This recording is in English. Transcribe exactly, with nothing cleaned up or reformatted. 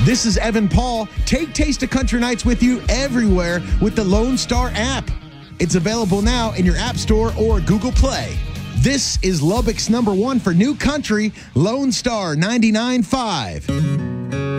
This is Evan Paul. Take Taste of Country Nights with you everywhere with the Lone Star app. It's available now in your App Store or Google Play. This is Lubbock's number one for new country, Lone Star ninety-nine point five.